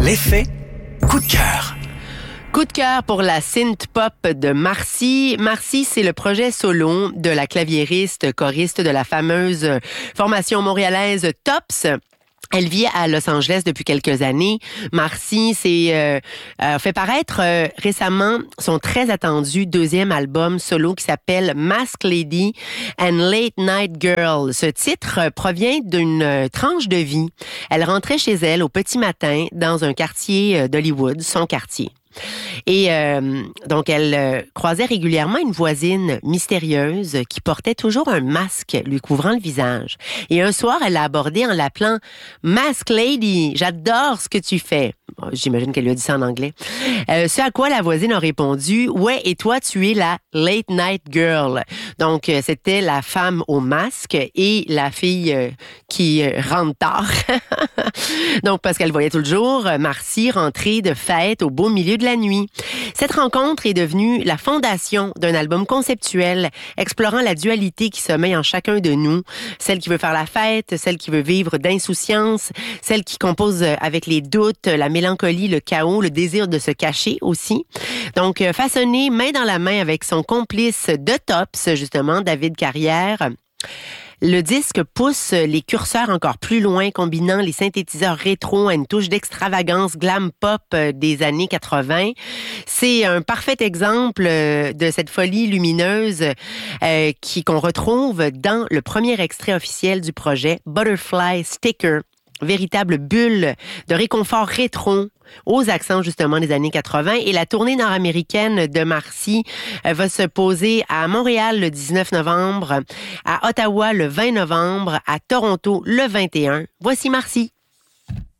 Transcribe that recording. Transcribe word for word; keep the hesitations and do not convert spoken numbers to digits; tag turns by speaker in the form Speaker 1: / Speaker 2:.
Speaker 1: L'effet coup de cœur.
Speaker 2: Coup de cœur pour la synth-pop de Marcy. Marcy, c'est le projet solo de la claviériste, choriste de la fameuse formation montréalaise Tops. Elle vit à Los Angeles depuis quelques années. Marcy s'est euh, euh, fait paraître euh, récemment son très attendu deuxième album solo qui s'appelle Mask Lady and Late Night Girl. Ce titre euh, provient d'une euh, tranche de vie. Elle rentrait chez elle au petit matin dans un quartier euh, d'Hollywood, son quartier. Et euh, donc, elle euh, croisait régulièrement une voisine mystérieuse qui portait toujours un masque lui couvrant le visage. Et un soir, elle l'a abordée en l'appelant « Mask Lady, j'adore ce que tu fais ». J'imagine qu'elle lui a dit ça en anglais. Euh, ce à quoi la voisine a répondu « Ouais, et toi, tu es la Late Night Girl ». Donc, euh, c'était la femme au masque et la fille euh, qui euh, rentre tard. Donc, parce qu'elle voyait tout le jour Marcy rentrer de fête au beau milieu de la nuit. Cette rencontre est devenue la fondation d'un album conceptuel explorant la dualité qui sommeille en chacun de nous. Celle qui veut faire la fête, celle qui veut vivre d'insouciance, celle qui compose avec les doutes, la mélancolie, le chaos, le désir de se cacher aussi. Donc, façonné main dans la main avec son complice de Tops, justement, David Carrière. Le disque pousse les curseurs encore plus loin, combinant les synthétiseurs rétro à une touche d'extravagance glam pop des années quatre-vingts. C'est un parfait exemple de cette folie lumineuse euh, qui qu'on retrouve dans le premier extrait officiel du projet, Butterfly Sticker. Véritable bulle de réconfort rétro aux accents justement des années quatre-vingts. Et la tournée nord-américaine de Marcy euh, va se poser à Montréal le dix-neuf novembre, à Ottawa le vingt novembre, à Toronto le vingt et un. Voici Marcy.